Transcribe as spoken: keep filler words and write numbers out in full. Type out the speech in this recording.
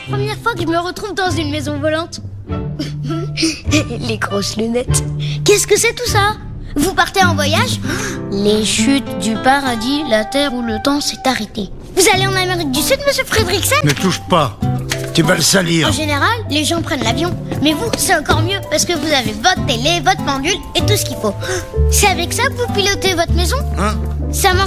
première fois que je me retrouve dans une maison volante. Les grosses lunettes. Qu'est-ce que c'est tout ça? Vous partez en voyage? Les chutes du paradis, la terre où le temps s'est arrêté. Vous allez en Amérique du Sud, monsieur Fredricksen? Ne touche pas, tu vas le salir. En général, les gens prennent l'avion. Mais vous, c'est encore mieux parce que vous avez votre télé, votre pendule et tout ce qu'il faut. C'est avec ça que vous pilotez votre maison? Hein? Ça marche